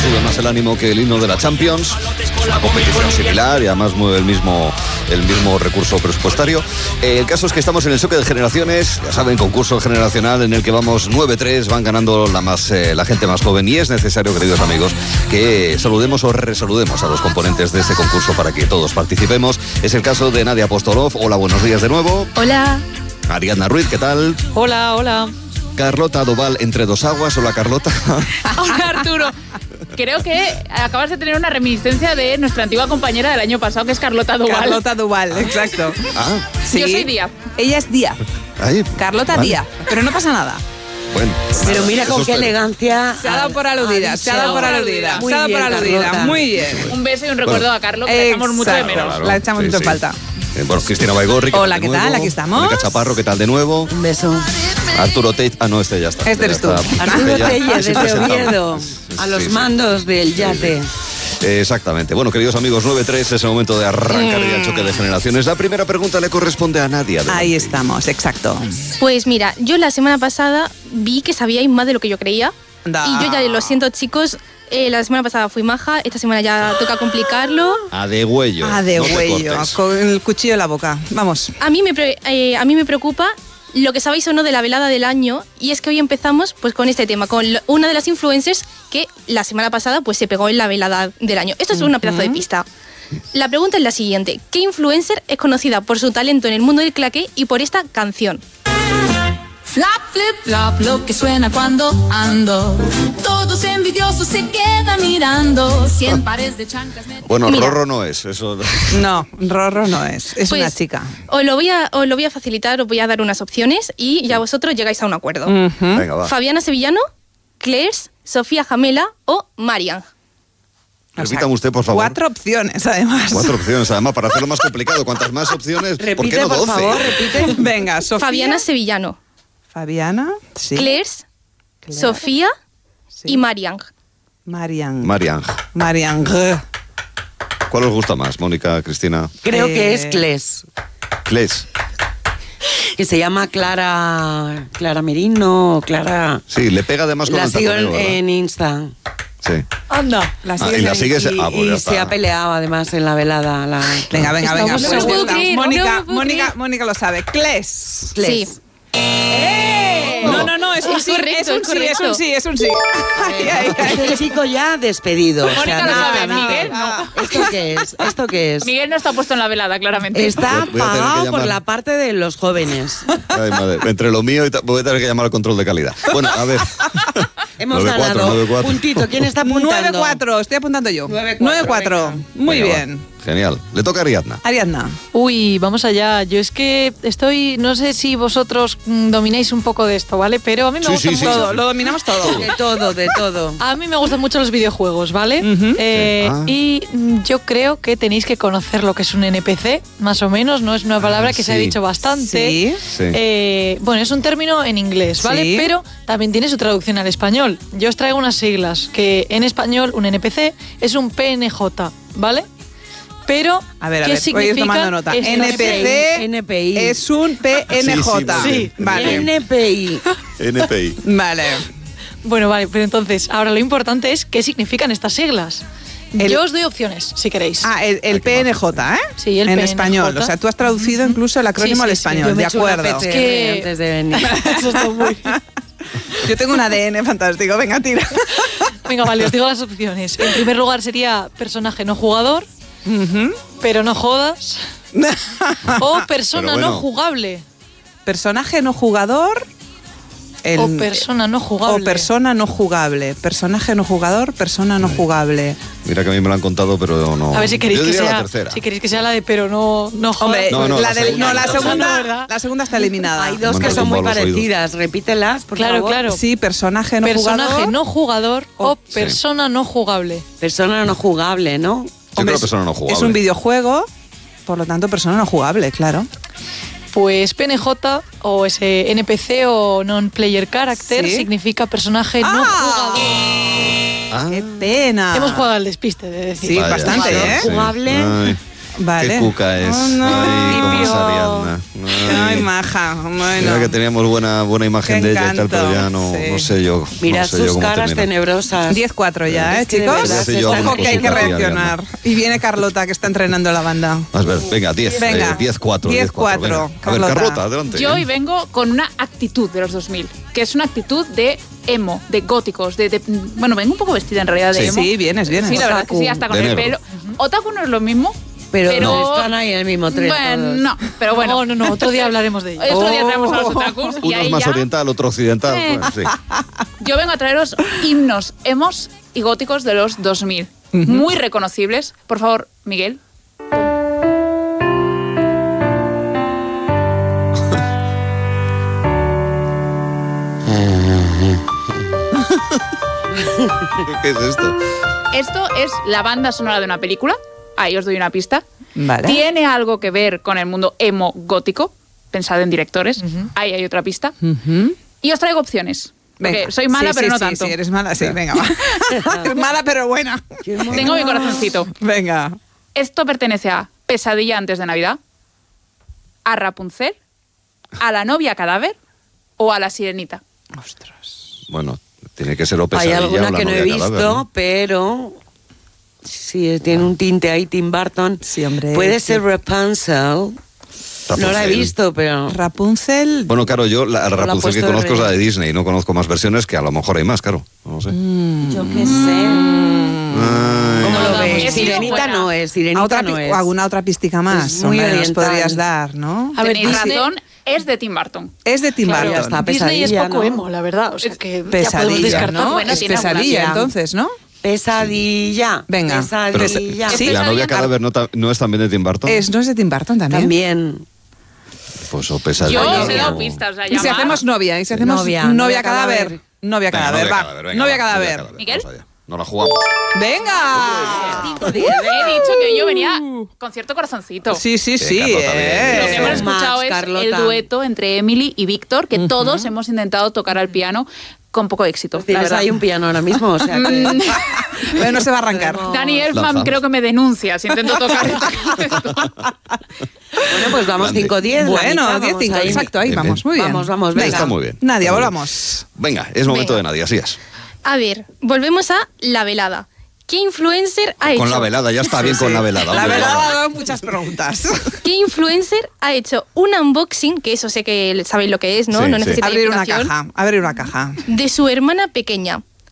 sube más el ánimo que el himno de la Champions. Es una competición similar y además mueve el mismo recurso presupuestario. El caso es que estamos en el choque de generaciones, ya saben, concurso generacional en el que vamos 9-3, van ganando la gente más joven, y es necesario, queridos amigos, que saludemos o resaludemos a los componentes de este concurso para que todos participemos. Es el caso de Nadia Apostolov. Hola, buenos días de nuevo. Hola. Ariadna Ruiz, ¿qué tal? Hola, hola. Carlota Doval, entre dos aguas. Hola, Carlota. Hola, Arturo. Creo que acabas de tener una reminiscencia de nuestra antigua compañera del año pasado, que es Carlota Doval. Carlota Doval, exacto. Ah, Sí. Yo soy Díaz. Ella es Díaz. ahí. Carlota Vale. Díaz. Pero no pasa nada. Bueno, Pero mira eso con qué espero. elegancia. Se ha dado por aludida, se ha dado por aludida. Muy Se ha dado bien, por aludida. Carlota. Muy bien. Un beso y un recuerdo a Carlos, que le echamos mucho de menos. Claro, La echamos sí, mucho en sí. falta. Bueno, Cristina Baigorri. Hola, tal ¿qué de tal? nuevo? Aquí estamos. Mónica Chaparro, ¿qué tal de nuevo? Un beso. Arturo Tate. Ah, no, este ya está. Este eres Ya tú. está. Arturo Este ya- Telle, sí, desde presentado. Oviedo, a los Sí, sí. mandos del yate. Exactamente. Bueno, queridos amigos, 9-3 es el momento de arrancar ya el choque de generaciones. La primera pregunta le corresponde a Nadia. Ahí estamos, exacto. Pues mira, yo la semana pasada vi que sabíais más de lo que yo creía. Da. Y yo ya lo siento, chicos. La semana pasada fui maja, esta semana ya toca complicarlo. A de huello. A de no te huello, cortes. con el cuchillo en la boca. Vamos. A mí me preocupa lo que sabéis o no de la velada del año, y es que hoy empezamos pues con este tema, con una de las influencers que la semana pasada pues se pegó en la velada del año. Esto es una pedazo de pista. La pregunta es la siguiente: ¿qué influencer es conocida por su talento en el mundo del claqué y por esta canción? Flap, flip, flop, lo que suena cuando ando. Todos envidiosos se quedan mirando. 100 pares de chanclas me... Bueno, Mira. Rorro no es. Eso. No, Rorro no es. Es Pues, una chica. Os lo voy a facilitar, os voy a dar unas opciones y ya vosotros llegáis a un acuerdo. Venga, va. Fabiana Sevillano, Clairs, Sofía Jamela o Marian. Repítame usted, por favor. 4 opciones, además. 4 opciones, además, para hacerlo más complicado. Cuantas más opciones, ¿por qué Repite, no por 12? favor, repite. Venga, Sofía. Fabiana Sevillano, Fabiana. Sí. Clairs, Claire, Sofía sí. y Marian. Marian. Marian. Marian. ¿Cuál os gusta más, Mónica, Cristina? Creo que es Cles, Cles. que se llama Clara Merino, Clara... Sí, le pega además con La el sigo taconeo, ¿verdad? en Insta. Sí. Anda. La Ah, sigues y la ahí. sigues. Y, Pues ya se está. ha peleado además en la velada. Venga, venga, venga. Estamos pues seguros. ya está. No me puedo creer, Mónica, no me puedo Mónica, creer. Mónica lo sabe. Cles. Cles. Sí. No, es un Es sí, correcto, es un es sí, es un correcto. sí, es un sí. Ay, ay, ay. Este chico ya despedido. Mónica lo sabe, nada. Miguel no. ¿Esto qué es? ¿Esto qué es? Miguel no está puesto en la velada, claramente. Está Voy a tener que pagado por llamar. la parte de los jóvenes. Ay, madre. Entre lo mío y voy a tener que llamar al control de calidad. Bueno, a ver. Hemos 9-4, ganado 9-4. puntito. ¿Quién está apuntando? 9-4, estoy apuntando yo. 9-4, 9-4. venga. Muy Venga, bien. va. Genial. Le toca a Ariadna. Ariadna. Uy, vamos allá. Yo es que estoy, no sé si vosotros domináis un poco de esto, ¿vale? Pero a mí me Sí, gusta sí, sí. mucho. Todo, lo dominamos todo. De todo, de todo. A mí me gustan mucho los videojuegos, ¿vale? Ujú. Ah. Y yo creo que tenéis que conocer lo que es un NPC, más o menos. No es una palabra que se ha sí. dicho bastante. Sí. Sí. Bueno, es un término en inglés, ¿vale? Sí. Pero también tiene su traducción al español. Yo os traigo unas siglas, que en español un NPC es un PNJ, ¿vale? Pero, A ver, ¿qué voy a ir significa tomando nota. esta NPC NPI. es un PNJ. Sí, Vale. NPI. NPI. Vale. Bueno, vale, pero entonces, ahora lo importante es qué significan estas siglas. Yo os doy opciones, si queréis. Ah, el PNJ, ¿eh? Sí, el en PNJ. español. O sea, tú has traducido incluso el acrónimo Sí, al sí, sí. español. Yo me De he hecho una acuerdo. PCR que- antes de venir. Eso está muy bien. Yo tengo un ADN fantástico. Venga, tira. Venga, vale, os digo las opciones. En primer lugar sería personaje no jugador, Ujú. pero no jodas. O persona Pero bueno. no jugable. Personaje no jugador. O persona no jugable. O persona no jugable. Personaje no jugador, persona no jugable. Mira que a mí me lo han contado, pero no. A ver si queréis Yo que diría sea, la tercera. si queréis que sea la de pero no jodas. Hombre, No, no, la, la segunda. la No, segunda, ¿verdad? la segunda está eliminada. Hay dos Me que han son muy tumbado los oídos. parecidas. Repítelas, por Claro, favor. claro. Sí, personaje no Personaje jugador. no jugador o Sí. persona no jugable. Persona no jugable, ¿no? Yo Hombre, creo persona no jugable. Es un videojuego, por lo tanto, persona no jugable, claro. Pues PNJ o ese NPC o non-player character Sí. significa personaje no jugador. Ah, ¡Qué pena! Hemos jugado al despiste, de decir. Sí, vaya, bastante, sí, ¿eh? sí. Jugable. Ay. Vale. Qué cuca es. Oh, no. Ay, cómo es Típico. Ariadna. Ay, maja. Bueno. Mira que teníamos buena imagen Qué de ella y tal, pero ya encanto, no sí. sé yo. Mira no sé yo sus cómo caras termina. tenebrosas. 10-4 ya, Es que de chicos? verdad se están Ojo que hay que cositas, reaccionar. Y viene Carlota, que está entrenando la banda. A ver, venga, 10. Venga. 10-4. 10-4, venga. A ver, Carlota. Carlota, adelante. Yo hoy vengo con una actitud de los 2000, que es una actitud de emo, de góticos, bueno, vengo un poco vestida en realidad de Sí. emo. Sí, vienes. Sí, la verdad que sí, hasta con De el negro. pelo. Otaku no es lo mismo. Pero no están ahí en el mismo tren. Bueno, todos. no, pero bueno. No, otro día hablaremos de ello. Otro día traemos a los otakus y Uno ahí es más ya oriental, otro occidental. Eh. Pues, sí. yo vengo a traeros himnos emos y góticos de los 2000. Muy reconocibles. Por favor, Miguel. ¿Qué es esto? Esto es la banda sonora de una película. Ahí os doy una pista. Vale. Tiene algo que ver con el mundo emo gótico. Pensad en directores. Ahí hay otra pista. Ujú. Y os traigo opciones. Porque Venga. soy mala, Sí, pero sí, no sí, tanto. Sí, eres mala, sí, venga, va. Es mala, pero buena. Tengo mi corazoncito. Venga. Esto pertenece a Pesadilla antes de Navidad, a Rapunzel, a la novia cadáver o a la sirenita. Bueno, tiene que ser o Hay Pesadilla o alguna La que no he novia visto, cadáver, ¿no? pero sí, tiene un tinte ahí, Tim Burton. Sí, hombre. Puede Sí. ser Rapunzel. No la he Rapunzel. visto, pero... Rapunzel. Bueno, claro, yo la la Rapunzel puesto que de conozco es la de rey. Disney, no conozco más versiones, que a lo mejor hay más, claro. No lo sé. Yo qué sé. Ay. ¿Cómo lo No, ves? he sido Sirenita buena. no es, ¿A Sirenita otra no pi- es. ¿Alguna otra pistica más? Es muy Hombre, nos oriental. podrías dar, ¿no? A ver, Tenéis Disney, razón, es de Tim Burton. Es de Tim Claro, Burton. ya está. Disney es Pesadilla, poco ¿no? emo, la verdad. O sea que ya podemos Pesadilla, descartar. ¿no? Bueno, es tiene alguna pesadilla, idea. entonces, ¿no? Pesadilla. Venga. Pero, Pesadilla. ¿Sí? ¿La novia Pesadilla cadáver no es también de Tim Burton? ¿No es de Tim Burton también? También. Pues o Pesadilla. Yo os no. he dado pistas. O sea, Y si llamad. hacemos novia, y si hacemos Novia, novia, novia cadáver. cadáver. Novia Venga, cadáver, va. venga, Novia va, cadáver. ¿Miguel? Vamos allá. No la jugamos. ¡Venga! He dicho que yo venía con cierto corazoncito. Sí, sí, sí. Carlota, bien. Lo que hemos Max, escuchado es Carlota. el dueto entre Emily y Víctor, que todos hemos intentado tocar al piano con poco éxito. la Tienes verdad. ahí un piano ahora mismo, o sea que... Pero no se va a arrancar. Dani Elfman Lanzamos. creo que me denuncia si intento tocar esto. Bueno, pues vamos Grande. 5-10. Bueno, la mitad, 10-5, vamos ahí. exacto, ahí Bien, vamos, bien. muy bien. Vamos, vamos, Venga. venga. Está muy bien. Nadia, Muy bien. volvamos. Venga, es momento Venga. de Nadia, así es. A ver, volvemos a la velada. ¿Qué influencer ha hecho? Con la velada, ya está bien con la velada. La hombre, verdad, vamos. ha dado muchas preguntas. ¿Qué influencer ha hecho un unboxing, que eso sé que sabéis lo que es, ¿no? Sí, no sí. necesita Abrir una explicación, caja, abrir una caja. de su hermana pequeña?